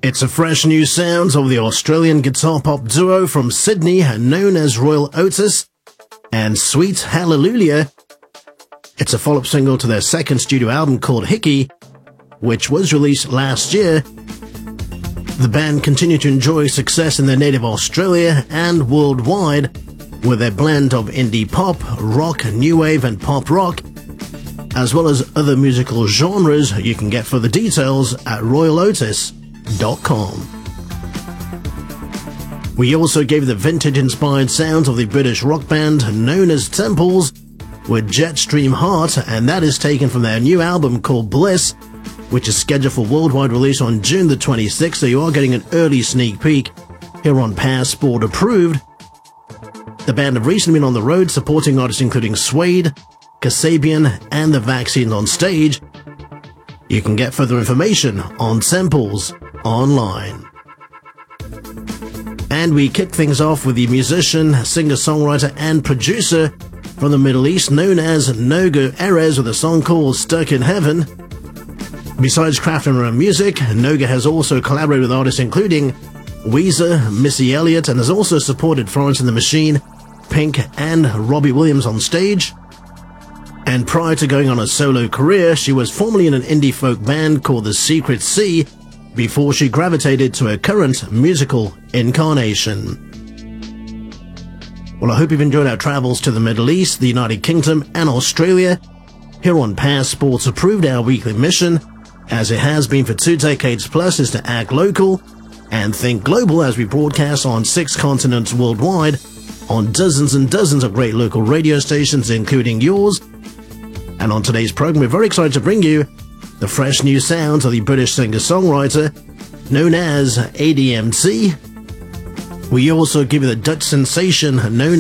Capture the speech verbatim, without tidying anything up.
It's a fresh new sound of the Australian guitar pop duo from Sydney known as Royal Otis and Sweet Hallelujah. It's a follow-up single to their second studio album called Hickey, which was released last year. The band continued to enjoy success in their native Australia and worldwide with their blend of indie pop, rock, new wave and pop rock, as well as other musical genres. You can get further details at royal otis dot com. We also gave the vintage-inspired sounds of the British rock band known as Temples with Jetstream Heart, and that is taken from their new album called Bliss, which is scheduled for worldwide release on June the twenty-sixth, so you are getting an early sneak peek here on Passport Approved. The band have recently been on the road supporting artists including Suede, Kasabian and The Vaccines on stage. You can get further information on Temples online. And we kick things off with the musician, singer-songwriter and producer from the Middle East known as Noga Erez with a song called Stuck in Heaven. Besides crafting her own music, Noga has also collaborated with artists including Weezer, Missy Elliott, and has also supported Florence and the Machine, Pink and Robbie Williams on stage. And prior to going on a solo career, she was formerly in an indie folk band called The Secret Sea before she gravitated to her current musical incarnation. Well, I hope you've enjoyed our travels to the Middle East, the United Kingdom and Australia here on Passports Approved. Our weekly mission, as it has been for two decades plus, is to act local and think global as we broadcast on six continents worldwide on dozens and dozens of great local radio stations, including yours. And on today's program, we're very excited to bring you the fresh new sounds of the British singer-songwriter known as A D M T. We also give you the Dutch sensation known